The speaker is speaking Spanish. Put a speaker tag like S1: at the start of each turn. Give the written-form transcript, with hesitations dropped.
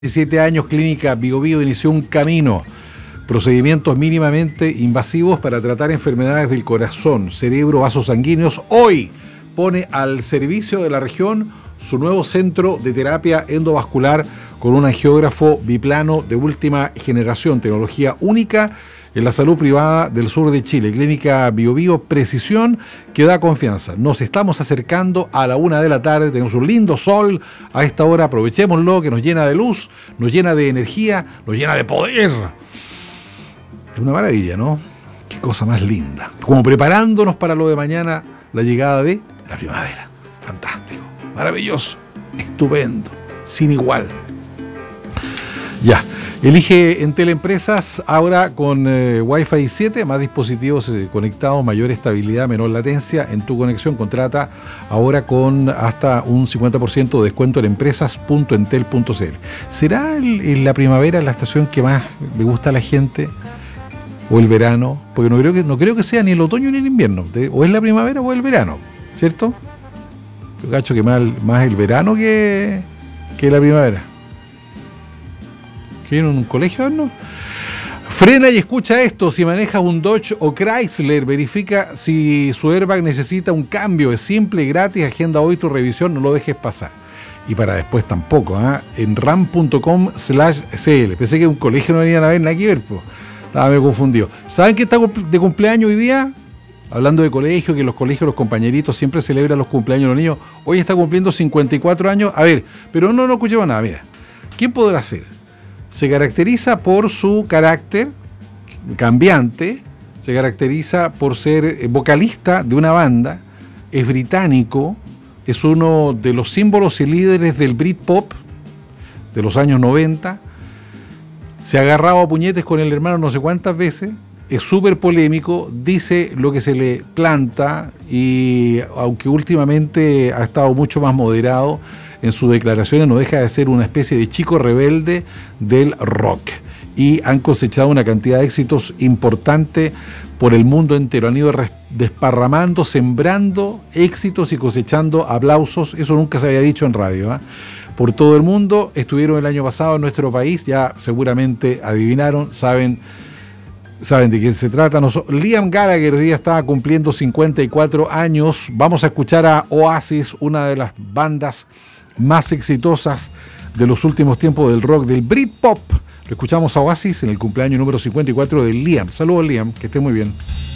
S1: 17 años, Clínica Biobío inició un camino. Procedimientos mínimamente invasivos para tratar enfermedades del corazón, cerebro, vasos sanguíneos. Hoy pone al servicio de la región su nuevo centro de terapia endovascular con un angiógrafo biplano de última generación, tecnología única en la salud privada del sur de Chile. Clínica Biobío, precisión que da confianza. Nos estamos acercando a la 1 de la tarde, tenemos un lindo sol a esta hora, aprovechémoslo, que nos llena de luz, nos llena de energía, nos llena de poder. Es una maravilla, ¿no? Qué cosa más linda. Como preparándonos para lo de mañana, la llegada de la primavera. Fantástico, maravilloso, estupendo, sin igual. Ya, elige Entel Empresas ahora con Wi-Fi 7, más dispositivos conectados, mayor estabilidad, menor latencia en tu conexión. Contrata ahora con hasta un 50% de descuento en empresas.entel.cl. ¿Será en la primavera la estación que más le gusta a la gente? ¿O el verano? Porque no creo que sea ni el otoño ni el invierno. O es la primavera o el verano, ¿cierto? Yo cacho que más el verano que la primavera. ¿En un colegio, no? Frena y escucha esto. Si manejas un Dodge o Chrysler, verifica si su airbag necesita un cambio. Es simple y gratis. Agenda hoy tu revisión, no lo dejes pasar. Y para después tampoco, en ram.com/cl. Pensé que un colegio no venían a ver nada que ver, pues. Estaba medio confundido. ¿Saben qué está de cumpleaños hoy día? Hablando de colegio, que en los colegios los compañeritos siempre celebran los cumpleaños de los niños. Hoy está cumpliendo 54 años. A ver, pero no escuchamos nada. Mira, ¿quién podrá ser? Se caracteriza por su carácter cambiante, se caracteriza por ser vocalista de una banda, es británico, es uno de los símbolos y líderes del Britpop de los años 90, se ha agarrado a puñetes con el hermano no sé cuántas veces, es súper polémico, dice lo que se le planta y aunque últimamente ha estado mucho más moderado en sus declaraciones, no deja de ser una especie de chico rebelde del rock. Y han cosechado una cantidad de éxitos importante por el mundo entero. Han ido desparramando, sembrando éxitos y cosechando aplausos. Eso nunca se había dicho en radio, por todo el mundo. Estuvieron el año pasado en nuestro país, ya seguramente adivinaron, saben de quién se trata. Liam Gallagher hoy día estaba cumpliendo 54 años. Vamos a escuchar a Oasis, una de las bandas más exitosas de los últimos tiempos del rock, del Britpop. Lo escuchamos a Oasis en el cumpleaños número 54 de Liam. Saludos, Liam, que esté muy bien.